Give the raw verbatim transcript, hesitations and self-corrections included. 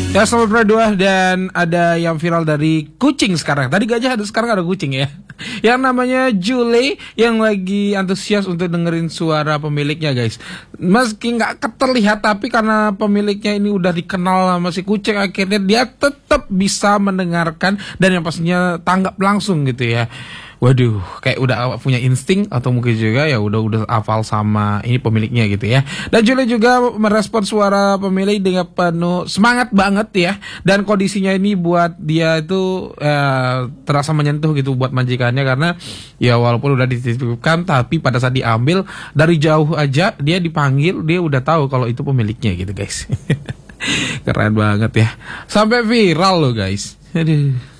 Ya selamat berdua dan ada yang viral dari kucing sekarang. Tadi gajah, ada sekarang ada kucing ya. Yang namanya Julie yang lagi antusias untuk dengerin suara pemiliknya guys. Meski nggak terlihat tapi karena pemiliknya ini udah dikenal sama si kucing, akhirnya dia tetap bisa mendengarkan dan yang pastinya tanggap langsung gitu ya. Waduh, kayak udah punya insting atau mungkin juga ya udah udah hafal sama ini pemiliknya gitu ya. Dan Julie juga merespon suara pemilik dengan penuh semangat banget ya. Dan kondisinya ini buat dia itu eh, terasa menyentuh gitu buat majikannya karena ya walaupun udah dititipkan tapi pada saat diambil dari jauh aja dia dipanggil, dia udah tahu kalau itu pemiliknya gitu guys. Keren banget ya. Sampai viral loh guys. Aduh.